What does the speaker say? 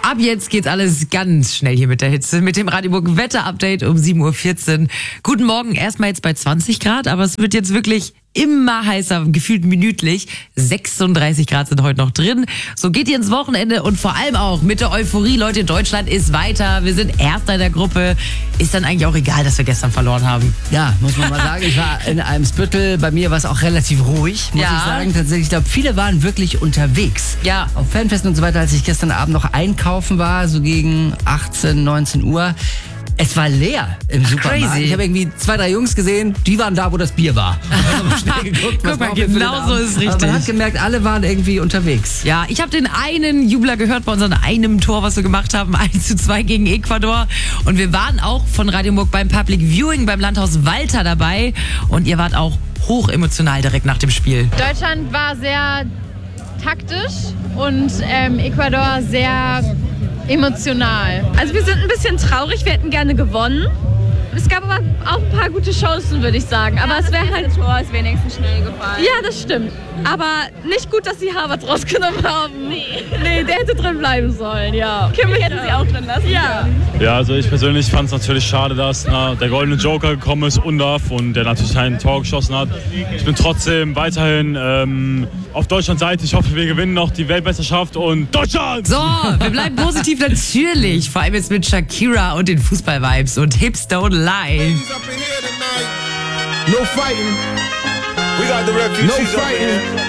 Ab jetzt geht's alles ganz schnell hier mit der Hitze, mit dem Radioburg Wetter-Update um 7.14 Uhr. Guten Morgen, erstmal jetzt bei 20 Grad, aber es wird jetzt wirklich immer heißer, gefühlt minütlich. 36 Grad sind heute noch drin. So geht ihr ins Wochenende und vor allem auch mit der Euphorie. Leute, Deutschland ist weiter. Wir sind Erster in der Gruppe. Ist dann eigentlich auch egal, dass wir gestern verloren haben. Ja, muss man mal sagen. Ich war in Eimsbüttel. Bei mir war es auch relativ ruhig, muss ich sagen. Tatsächlich, ich glaube, viele waren wirklich unterwegs. Ja. Auf Fanfesten und so weiter, als ich gestern Abend noch einkaufen war, so gegen 18, 19 Uhr. Es war leer im Supermarkt. Crazy. Ich habe irgendwie 2, 3 Jungs gesehen, die waren da, wo das Bier war. Schnell geguckt, Guck mal, genau so ist es richtig. Aber man hat gemerkt, alle waren irgendwie unterwegs. Ja, ich habe den einen Jubler gehört bei unserem einem Tor, was wir gemacht haben, 1:2 gegen Ecuador. Und wir waren auch von Radio Burg beim Public Viewing beim Landhaus Walter dabei. Und ihr wart auch hochemotional direkt nach dem Spiel. Deutschland war sehr taktisch und Ecuador sehr emotional. Also wir sind ein bisschen traurig, wir hätten gerne gewonnen. Es gab aber auch ein paar gute Chancen, würde ich sagen. Aber ja, es wäre halt... Tor ist wenigstens schnell gefallen. Ja, das stimmt. Aber nicht gut, dass sie Harvard rausgenommen haben. Nee, der hätte drin bleiben sollen, ja. Kimmich hätte sie auch drin lassen. Ja. Ja, also ich persönlich fand es natürlich schade, dass der goldene Joker gekommen ist, Undaf, und der natürlich ein Tor geschossen hat. Ich bin trotzdem weiterhin auf Deutschlands Seite. Ich hoffe, wir gewinnen noch die Weltmeisterschaft und Deutschland! So, wir bleiben positiv natürlich. Vor allem jetzt mit Shakira und den Fußball-Vibes und Hips Don't Lie. No fighting. We got the refugees. No fighting.